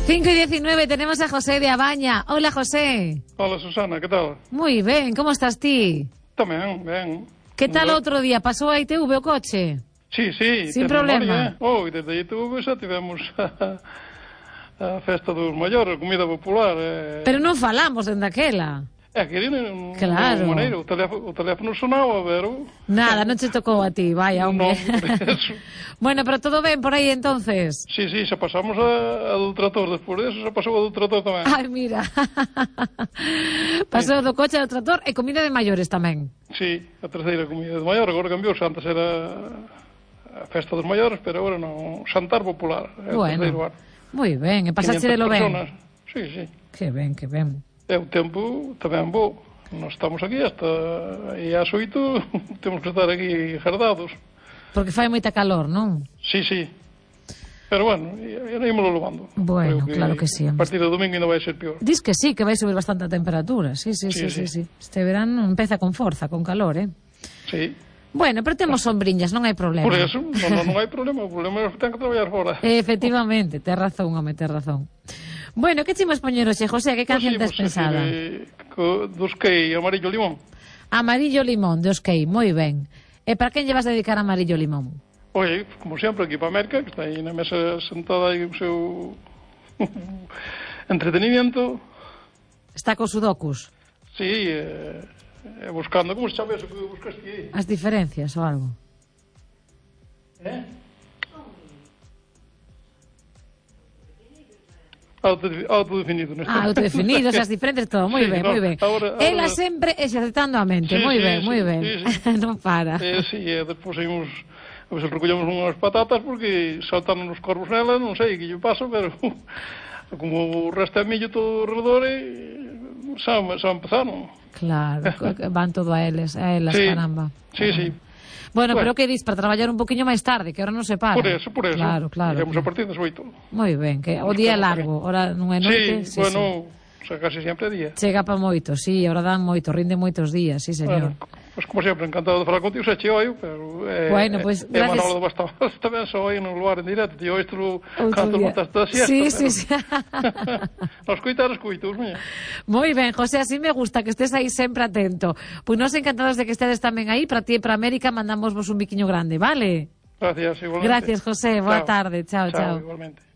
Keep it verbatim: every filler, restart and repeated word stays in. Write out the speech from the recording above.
cinco y diecinueve, tenemos a José de Abaña. Hola, José. Hola, Susana, que tal? Moi ben, como estás ti? Tamén, ben. Que tal Ben. outro día? Pasou a I T V o coche? Sí, sí. Sin ten problema. memoria, eh? Oh, e desde I T V xa tivemos a, a festa dos maiores, a comida popular. Eh. Pero non falamos dende aquela. É que non, Claro. non maneiro, o teléfono, o teléfono sonaba, pero... Nada, non che tocou a ti, vaya, hombre. Non, por eso. Bueno, pero todo ben por aí entonces. Sí, sí, xa pasamos a, a do trator, despois deso xa pasou a do trator tamén. Ai, mira. Pasou do coche ao trator e comida de maiores tamén. Sí, a terceira comida de maior, agora cambiou, antes era a festa dos maiores, pero agora non, Xantar popular, é o terceiro Bueno, ano. moi ben, e pasaste de lo ben. Personas. Sí, sí. Que ben, que ben. É o tempo tamén bo. Nós estamos aquí hasta e ás oito temos que estar aquí jardados. Porque fai moita calor, non? Sí, sí. Pero bueno, e ímolo levando. Bueno, Creo claro que sí. A partir do domingo ainda vai ser peor. Dis que sí, que vai subir bastante a temperatura. Sí, sí, sí, sí, Sí, sí. Este verano empeza con forza, con calor, eh? Sí. Bueno, pero temos sombriñas, non hai problema. Por eso, non, non hai problema. O problema é que ten que traballar fora. Efectivamente, tes razón, home, tes razón. Bueno, que chimos poñer hoxe, José? Que canción tes pensada? De, co, dos que amarillo limón. Amarillo Limón, de Oskei, moi ben. E para quen lle vas dedicar Amarillo Limón? Oye, como sempre, aquí para a Merca, que está aí na mesa sentada aí o seu entretenimiento. Está cos sudokus? Sí, eh, eh, buscando, como se chama eso que buscaste aí? As diferencias ou algo? Eh? Autode- Autodefinido. neste Ah, autodefinidos, as diferentes, todo, moi Sí, ben, no, moi ben. ahora- Ela ahora- sempre exercitando a mente, Sí, moi sí, ben, sí, moi ben. sí, sí. Non para. Eh, sí, e despois seguimos, a ver se recollemos unhas patatas, porque saltaron os corvos nela, non sei que lle pasa, pero como o resto é millo todo alrededor, e xa, xa empezaron. Claro, van todo a eles, a elas, Sí, caramba. sí, sí. Bueno, Bueno. pero que dis, para traballar un poquinho máis tarde, que ahora non se para. Por eso, por eso. Claro, claro. Iremos a partir das oito. Moi ben, que o día é largo, ora non é noite. Sí, bueno, xa casi sempre é día. Chega pa moito, sí, ahora dan moito, rinde moitos días, sí, señor. Bueno, pues como sempre, encantado de falar contigo, xa che oio, pero eh, Bueno, pues, eh, gracias. Manolo de Bastabas tamén xa oio no lugar en directo, tío, isto Outro canto día. montas da siesta. Sí, pero... sí, sí. Nos coitar, escoitos, mira. Moi ben, José, así me gusta que estés aí sempre atento. Pois nós encantados de que estedes tamén aí, para ti e para América mandamos vos un biquiño grande, vale? Gracias, igualmente. Gracias, José, boa Chao. tarde, chao, chao. Chao, igualmente.